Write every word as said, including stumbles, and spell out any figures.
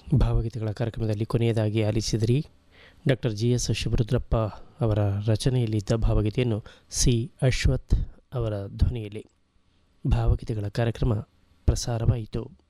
ಭಾವಗೀತೆಗಳ ಕಾರ್ಯಕ್ರಮದಲ್ಲಿ ಕೊನೆಯದಾಗಿ ಆಲಿಸಿದಿರಿ ಡಾಕ್ಟರ್ ಜಿ ಎಸ್ ಶಿವರುದ್ರಪ್ಪ ಅವರ ರಚನೆಯಲ್ಲಿದ್ದ ಭಾವಗೀತೆಯನ್ನು ಸಿ ಅಶ್ವಥ್ ಅವರ ಧ್ವನಿಯಲ್ಲಿ. ಭಾವಗೀತೆಗಳ ಕಾರ್ಯಕ್ರಮ ಪ್ರಸಾರವಾಯಿತು.